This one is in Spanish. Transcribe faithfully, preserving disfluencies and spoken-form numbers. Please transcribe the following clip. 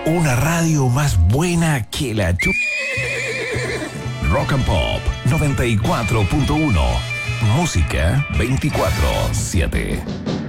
Una radio más buena que la chu... Rock and Pop noventa y cuatro punto uno. Música veinticuatro siete.